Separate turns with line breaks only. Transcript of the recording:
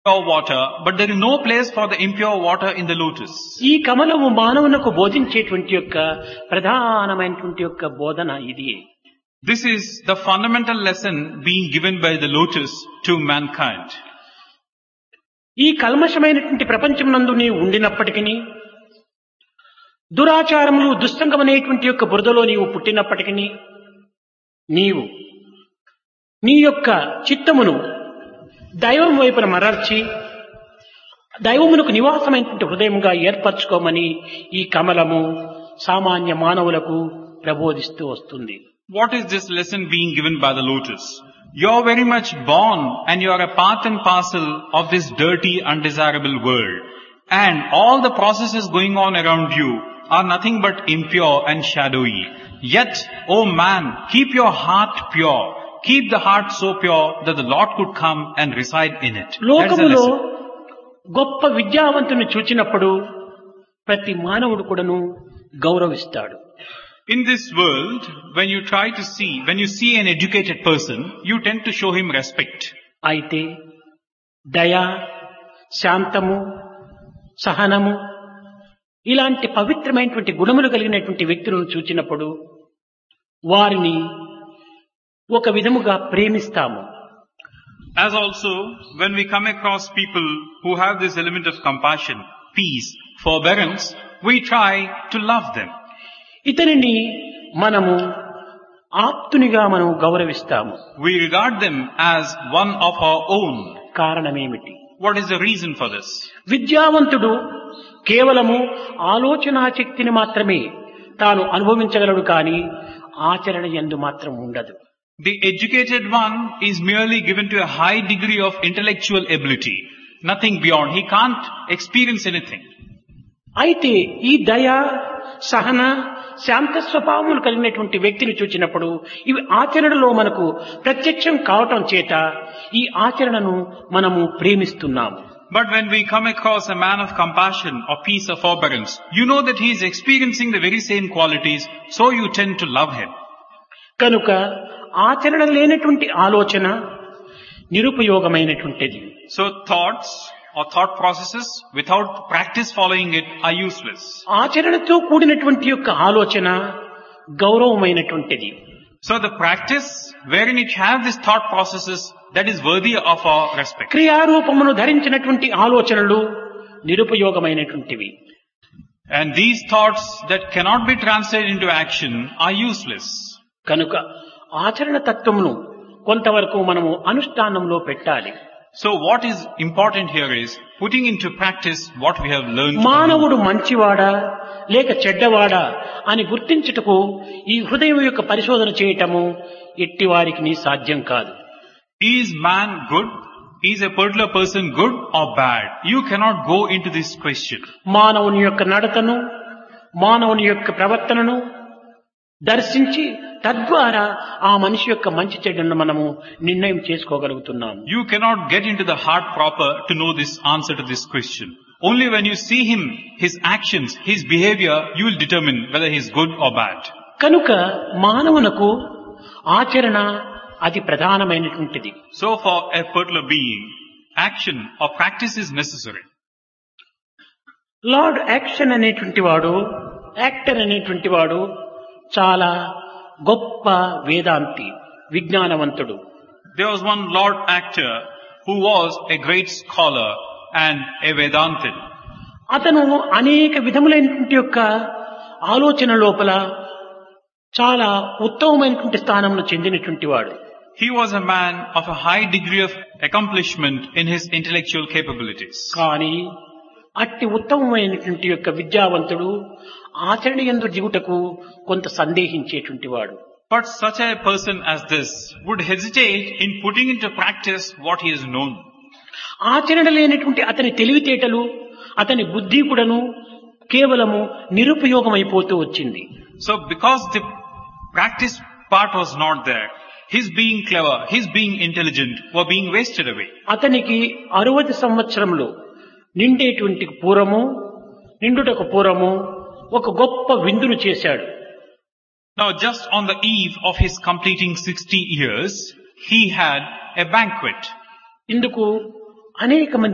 pure water, but there is no place for the impure water in the lotus.
ఈ కమలము మానవునకు బోధించేటువంటి యొక్క ప్రధానమైనటువంటి యొక్క బోధన ఇది.
This is the fundamental lesson being given by the lotus to mankind.
ఈ కల్మషమైనటువంటి ప్రపంచం నందు నీవు ఉండినప్పటికీ, దురాచారములు దుస్సంగమనేటువంటి యొక్క బురదలో నీవు పుట్టినప్పటికీ, నీవు నీ యొక్క చిత్తమును దైవం వైపున మరల్చి దైవమునకు నివాసమైనటువంటి హృదయముగా ఏర్పరచుకోమని ఈ కమలము సామాన్య మానవులకు ప్రబోధిస్తూ వస్తుంది.
What is this lesson being given by the lotus? You are very much born and you are a part and parcel of this dirty, undesirable world. And all the processes going on around you are nothing but impure and shadowy. Yet, O man, keep your heart pure. Keep the heart so pure that the Lord could come and reside in it. That is the
లోకములో
lesson.
గొప్ప విద్యావంతుని చూచినప్పుడు ప్రతి మానవుడు కూడాను గౌరవిస్తాడు.
In this world, when you see an educated person, you tend to show him respect.
అయితే దయ, శాంతము, సహనము ఇలాంటి పవిత్రమైనటువంటి గుణములు కలిగినటువంటి వ్యక్తులను చూచినప్పుడు వారిని ఒక విధముగా ప్రేమిస్తాము.
As also, when we come across people who have this element of compassion, peace, forbearance, we try to love them.
ఇతనిని మనము ఆప్తునిగా మనం గౌరవిస్తాము.
We regard them as one of our own.
కారణమేమిటి?
What is the reason for this?
విద్యావంతుడు కేవలము ఆలోచనా శక్తిని మాత్రమే తాను అనుభవించగలడు, కానీ ఆచరణ యందు మాత్రం ఉండదు.
The educated one is merely given to a high degree of intellectual ability. Nothing beyond. He can't experience anything.
అయితే ఈ దయ, సహన, శాంత స్వభావములు కలిగినటువంటి వ్యక్తిని చూచినప్పుడు ఇవి ఆచరణలో మనకు ప్రత్యక్షం కావటం చేత ఈ ఆచరణను మనము ప్రేమిస్తున్నాము.
But when we come across a man of compassion or peace or forbearance, you know that he is experiencing the very same qualities, so you tend to love him.
కనుక ఆచరణ లేనటువంటి ఆలోచన నిరుపయోగమైనటువంటిది.
So thoughts or thought processes without practice following it are useless.
ఆచరణతో కూడినటువంటి యొక్క ఆలోచన గౌరవమైనటువంటిది.
So the practice wherein it have these thought processes, that is worthy of our respect.
క్రియారూపమును ధరించినటువంటి ఆలోచనలు నిరుపయోగమైనటువంటివి.
And these thoughts that cannot be translated into action are useless.
కనుక ఆచరణ తత్వమును కొంతవరకు మనము అనుష్ఠానంలో పెట్టాలి.
So what is important here is putting into practice what we have learned.
మానవుడు మంచివాడా లేక చెడ్డవాడా అని గుర్తించుటకు ఈ హృదయం యొక్క పరిశోధన చేయటము ఎట్టి వారికి సాధ్యం కాదు.
Is man good? Is a particular person good or bad? You cannot go into this question.
మానవుని యొక్క నడతను, మానవుని యొక్క ప్రవర్తనను దర్శించి తద్వారా ఆ మనిషి యొక్క మంచి చెడ్డను మనము నిర్ణయం చేసుకోగలుగుతున్నాము.
You cannot get into the heart proper to know this answer to this question. Only when you see him, his actions, his behavior, you will determine whether he is good or bad.
కనుక మానవునకు ఆచరణ అతి ప్రధానమైనటువంటిది.
So for a particular being, action or practice is necessary.
Lord action అనేటువంటి వాడు, actor అనేటువంటి వాడు చాలా గొప్ప వేదాంతి, విజ్ఞానవంతుడు.
There was one Lord actor who was a great scholar and a Vedantin.
అతను అనేక విధములైనటువంటి యొక్క ఆలోచన లోపల చాలా ఉత్తమమైనటువంటి స్థానమును చెందినటువంటి వాడు.
He was a man of a high degree of accomplishment in his intellectual capabilities.
కానీ అట్టి ఉత్తమమైనటువంటి యొక్క విద్యావంతుడు ఆచరణ యందు దిగుటకు కొంత సందేహించేటువంటి వాడు.
But such a person as this would hesitate in putting into practice what he has known.
ఆచరణ లేనటువంటి అతని తెలివితేటలు, అతని బుద్ధి కూడాను కేవలము నిరుపయోగమైపోతూ వచ్చింది.
So because the practice part was not there, his being clever, his being intelligent were being wasted away.
అతనికి 60 సంవత్సరములు నిండుటకు పూర్వము ఒక గొప్ప విందును చేశాడు.
Now just on the eve of his completing 60 years, he had a banquet.
ఇందుకు అనేక మంది